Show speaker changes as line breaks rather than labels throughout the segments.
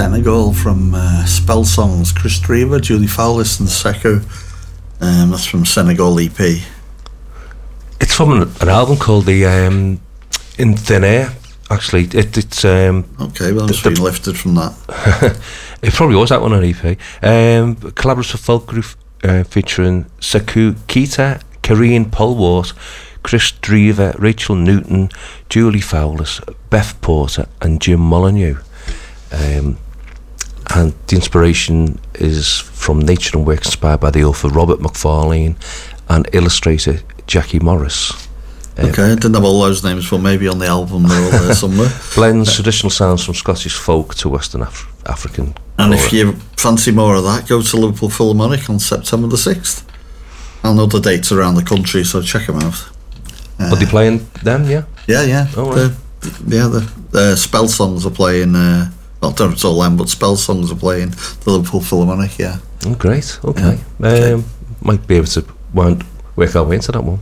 Senegal from Spell Songs, Chris Drever, Julie Fowlis and Seko. That's from Senegal EP.
It's from an album called the In Thin Air. Actually, it's
okay. Well, it's been lifted from that.
It probably was that one on EP. Collaborative folk group featuring Sekou Keita, Karine Polwart, Chris Drever, Rachel Newton, Julie Fowlis, Beth Porter, and Jim Molyneux. And the inspiration is from nature and work inspired by the author Robert McFarlane and illustrator Jackie Morris.
Okay, I didn't have all those names, but maybe on the album they're all there somewhere.
Blends traditional sounds from Scottish folk to Western African.
And if you fancy more of that, go to Liverpool Philharmonic on September the 6th. I know the dates around the country, so check them out.
Are they playing then, yeah?
Yeah.
Oh, right.
The Spell Songs are playing, well, I don't know if it's all them, but Spell Songs are playing the Liverpool Philharmonic, yeah.
Oh, great, okay.
Yeah.
Might be able to work our way into that one.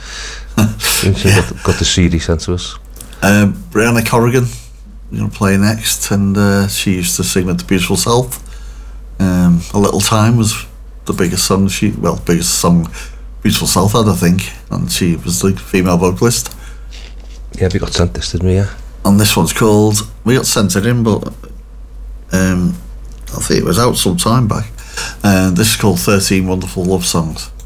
Got the CD sent to us.
Brianna Corrigan, we're going to play next, and she used to sing with The Beautiful South. A Little Time was the biggest song Beautiful South had, I think, and she was the female vocalist.
Yeah, we got sent this, didn't we? Yeah.
And this one's called, we got sent it in, but I think it was out some time back. This is called 13 Wonderful Love Songs.